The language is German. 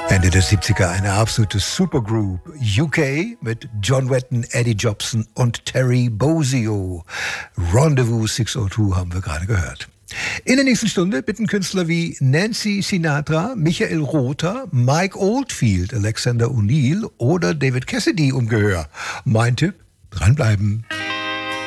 Ende der 70er eine absolute Supergroup. UK mit John Wetton, Eddie Jobson und Terry Bozzio. Rendezvous 602 haben wir gerade gehört. In der nächsten Stunde bitten Künstler wie Nancy Sinatra, Michael Rother, Mike Oldfield, Alexander O'Neill oder David Cassidy um Gehör. Mein Tipp, dranbleiben.